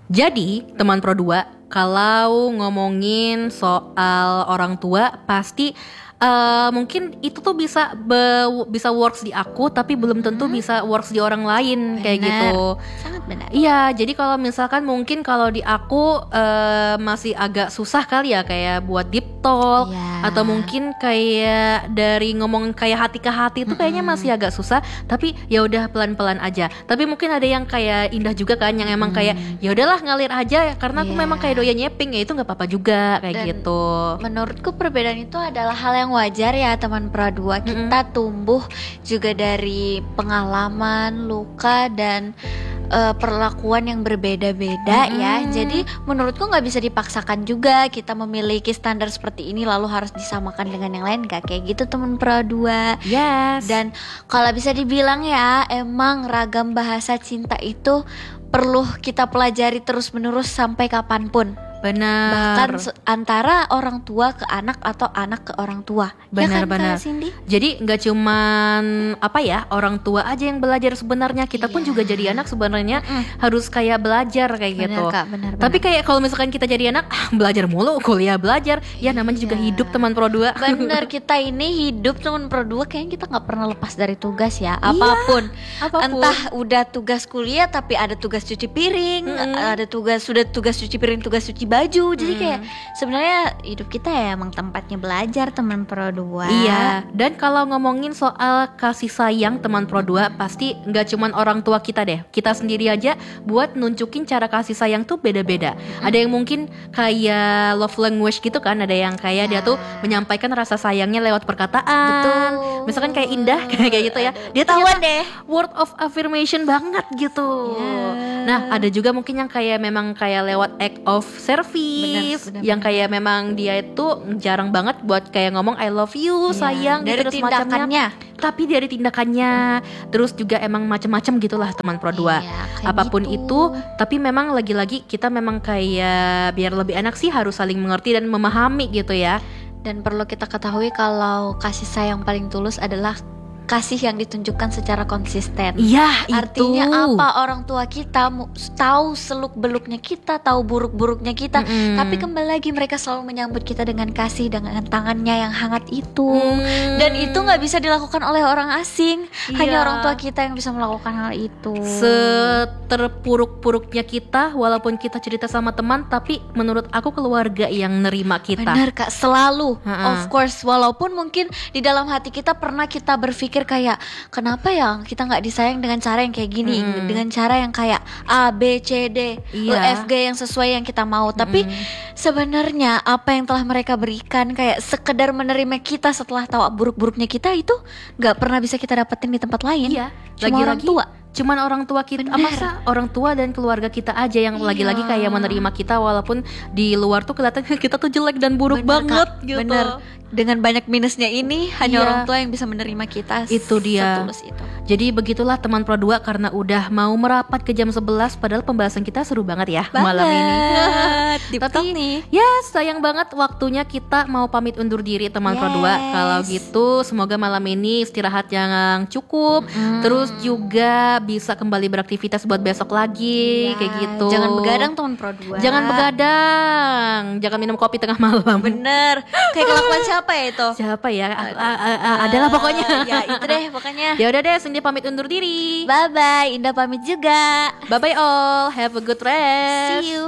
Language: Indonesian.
Jadi, teman Pro 2, kalau ngomongin soal orang tua pasti mungkin itu tuh bisa works di aku, tapi belum tentu bisa works di orang lain. Kayak gitu. Sangat benar. Iya, jadi kalau misalkan mungkin kalau di aku masih agak susah kali ya, kayak buat deep talk, atau mungkin kayak dari ngomong kayak hati ke hati itu kayaknya masih agak susah. Tapi ya udah pelan-pelan aja. Tapi mungkin ada yang kayak Indah juga kan, yang emang kayak ya udahlah ngalir aja, karena aku memang kayak doyan nyeping, ya itu nggak apa-apa juga kayak. Dan gitu. Menurutku perbedaan itu adalah hal yang wajar ya teman Pro 2. Kita tumbuh juga dari pengalaman, luka, dan perlakuan yang berbeda-beda ya. Jadi menurutku nggak bisa dipaksakan juga kita memiliki standar seperti ini lalu harus disamakan dengan yang lain. Gak kayak gitu teman Pro 2. Yes. Dan kalau bisa dibilang ya, emang ragam bahasa cinta itu perlu kita pelajari terus-menerus sampai kapanpun. Benar. Bahkan antara orang tua ke anak atau anak ke orang tua. Benar-benar. Ya kan, Cindy? Jadi nggak cuman orang tua aja yang belajar sebenarnya, kita pun juga jadi anak sebenarnya harus kayak belajar kayak benar, gitu. Kak, benar. Tapi kayak kalau misalkan kita jadi anak belajar mulu, kuliah belajar, ya namanya juga hidup teman Pro 2. Bener, kita ini hidup teman Pro 2 kayaknya kita nggak pernah lepas dari tugas ya. Apapun. Entah udah tugas kuliah tapi ada tugas cuci piring, ada tugas cuci piring, tugas cuci baju. Jadi kayak sebenarnya hidup kita ya emang tempatnya belajar teman Pro 2. Iya. Dan kalau ngomongin soal kasih sayang teman Pro 2, pasti nggak cuman orang tua kita deh, kita sendiri aja buat nunjukin cara kasih sayang tuh beda-beda. Ada yang mungkin kayak love language gitu kan, ada yang kayak dia tuh menyampaikan rasa sayangnya lewat perkataan. Betul. Misalkan kayak Indah kayak gitu ya, dia tahuan deh word of affirmation banget gitu. Nah, ada juga mungkin yang kayak memang kayak lewat act of service, bener, yang kayak memang dia itu jarang banget buat kayak ngomong I love you, sayang dari gitu, tindakannya. Tapi dari tindakannya, terus juga emang macam-macam gitulah teman Pro 2. Apapun itu, tapi memang lagi-lagi kita memang kayak biar lebih enak sih harus saling mengerti dan memahami gitu ya. Dan perlu kita ketahui kalau kasih sayang paling tulus adalah kasih yang ditunjukkan secara konsisten. Iya, artinya apa? Orang tua kita tahu seluk-beluknya kita, tahu buruk-buruknya kita, tapi kembali lagi mereka selalu menyambut kita dengan kasih, dengan tangannya yang hangat itu. Dan itu nggak bisa dilakukan oleh orang asing. Hanya orang tua kita yang bisa melakukan hal itu. Seterpuruk-puruknya kita, walaupun kita cerita sama teman, tapi menurut aku keluarga yang nerima kita. Benar Kak, selalu. Of course, walaupun mungkin di dalam hati kita pernah kita berpikir kayak kenapa ya kita nggak disayang dengan cara yang kayak gini, dengan cara yang kayak A, B, C, D, E, F, G yang sesuai yang kita mau. Tapi sebenarnya apa yang telah mereka berikan kayak sekedar menerima kita setelah tahu buruk-buruknya kita itu nggak pernah bisa kita dapetin di tempat lain. Cuma orang tua. Cuman orang tua kita, masa orang tua dan keluarga kita aja yang lagi-lagi kayak menerima kita, walaupun di luar tuh kelihatannya kita tuh jelek dan buruk banget gitu. Bener. Dengan banyak minusnya ini hanya orang tua yang bisa menerima kita. Itu dia. Setulus itu. Jadi begitulah teman Pro 2, karena udah mau merapat ke jam 11, padahal pembahasan kita seru banget ya malam ini. Tapi nih. Ya sayang banget waktunya, kita mau pamit undur diri teman Pro 2. Kalau gitu semoga malam ini istirahat yang cukup, terus juga bisa kembali beraktivitas buat besok lagi kayak gitu. Jangan begadang teman Pro 2. Jangan begadang, jangan minum kopi tengah malam. Bener. Kayak kelakuan siapa ya itu? Siapa ya? Adalah pokoknya. Ya itu deh pokoknya. Ya udah deh, Cindy pamit undur diri. Bye bye, Indah pamit juga. Bye bye all, have a good rest. See you.